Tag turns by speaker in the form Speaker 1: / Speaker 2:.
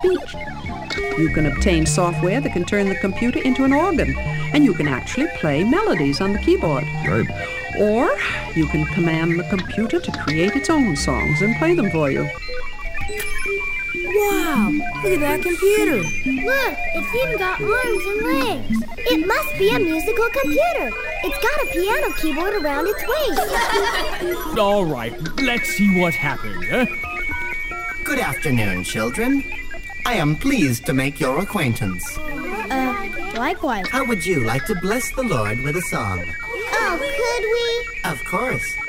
Speaker 1: speech. You can obtain software that can turn the computer into an organ, and you can actually play melodies on the keyboard.
Speaker 2: Right.
Speaker 1: Or you can command the computer to create its own songs and play them for you.
Speaker 3: Wow, look at that computer.
Speaker 4: Look, it's even got arms and legs. It must be a musical computer. It's got a piano keyboard around its waist.
Speaker 5: All right, let's see what happened, huh?
Speaker 6: Good afternoon, children. I am pleased to make your acquaintance.
Speaker 4: Likewise.
Speaker 6: How would you like to bless the Lord with a song?
Speaker 4: Oh, could we?
Speaker 6: Of course.